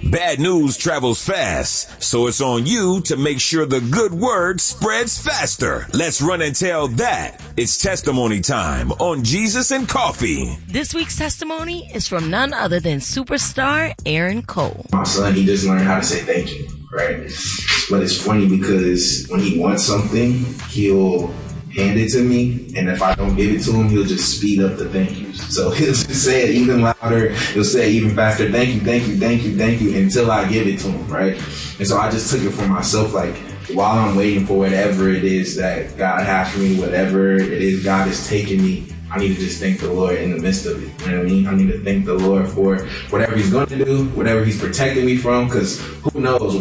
Bad news travels fast, so it's on you to make sure the good word spreads faster. Let's run and tell that. It's testimony time on Jesus and Coffee. This week's testimony is from none other than superstar Aaron Cole. My son, he just learned how to say thank you, right? But it's funny because when he wants something, he'll hand it to me, and if I don't give it to him, he'll just speed up the thank yous. So he'll just say it even louder, he'll say it even faster, thank you, thank you, thank you, thank you, until I give it to him, right? And so I just took it for myself, like, while I'm waiting for whatever it is that God has for me, whatever it is God is taking me, I need to just thank the Lord in the midst of it. You know what I mean? I need to thank the Lord for whatever he's going to do, whatever he's protecting me from, because who knows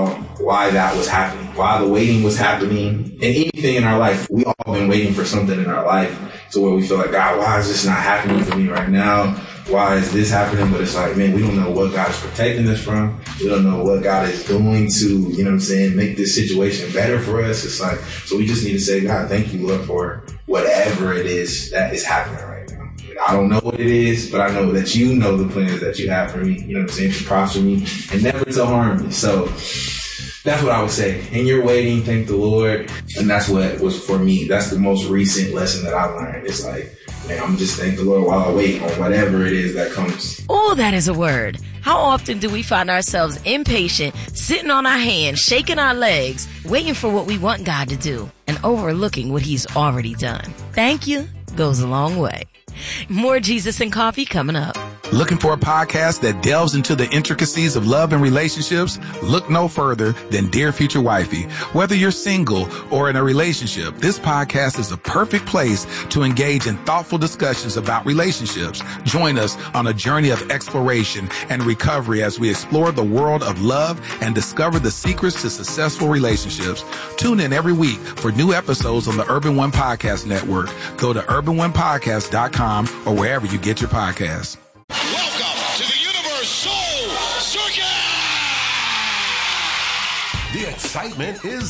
why that was happening, why the waiting was happening. And anything in our life, we all been waiting for something in our life to where we feel like, God, why is this not happening for me right now? Why is this happening? But it's like, man, we don't know what God is protecting us from. We don't know what God is doing to, you know what I'm saying, make this situation better for us. It's like, so we just need to say, God, thank you, Lord, for whatever it is that is happening right now. I don't know what it is, but I know that you know the plans that you have for me, you know what I'm saying, to prosper me and never to harm me. So that's what I would say. In your waiting, thank the Lord. And that's what was for me. That's the most recent lesson that I learned. It's like, man, I'm just thank the Lord while I wait on whatever it is that comes. Oh, that is a word. How often do we find ourselves impatient, sitting on our hands, shaking our legs, waiting for what we want God to do, and overlooking what he's already done? Thank you goes a long way. More Jesus and Coffee coming up. Looking for a podcast that delves into the intricacies of love and relationships? Look no further than Dear Future Wifey. Whether you're single or in a relationship, this podcast is a perfect place to engage in thoughtful discussions about relationships. Join us on a journey of exploration and recovery as we explore the world of love and discover the secrets to successful relationships. Tune in every week for new episodes on the Urban One Podcast Network. Go to urbanonepodcast.com or wherever you get your podcasts. Welcome to the Universal Circus! The excitement is